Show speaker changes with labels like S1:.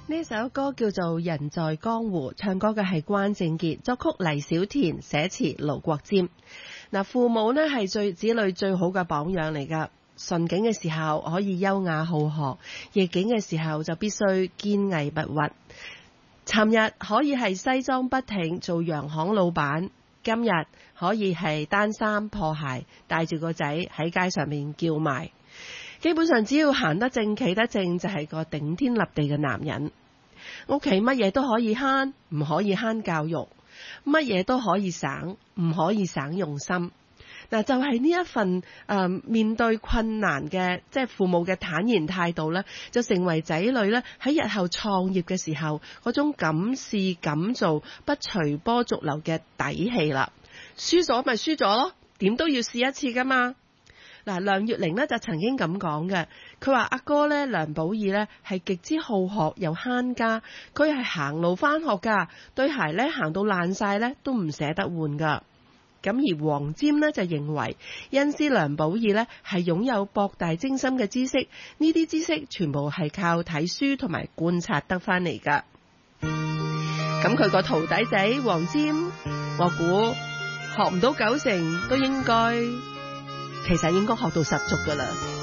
S1: 呢首歌叫做《人在江湖》，唱歌嘅係關正傑，作曲黎小田，寫詞盧國沾。嗱，父母呢係子女最好嘅榜樣嚟噶。順境嘅時候可以優雅好學，逆境嘅時候就必須堅毅不屈。尋日可以係西裝筆挺做洋行老闆，今日可以係單衫破鞋，帶住個仔喺街上面叫賣。基本上只要行得正企得正，就係個頂天立地嘅男人。屋企乜嘢都可以慳，唔可以慳教育；乜嘢都可以省，唔可以省用心。嗱，就係呢一份面對困難嘅即係父母嘅坦然態度咧，就成為仔女咧喺日後創業嘅時候嗰種敢試敢做、不隨波逐流嘅底氣啦。輸咗咪輸咗咯，點都要試一次噶嘛。嗱，梁月玲咧就曾經咁講嘅，佢話阿哥咧梁寶義咧係極之好學又慳家，佢係行路返學噶，對鞋咧行到爛晒咧都唔捨得換噶。咁而黃霑呢就認為恩師梁寶義呢係擁有博大精深嘅知識，呢啲知識全部係靠睇書同埋觀察得返嚟噶。咁佢個徒弟仔黃霑，我估學唔到90%都應該，其實應該學到10足噶啦。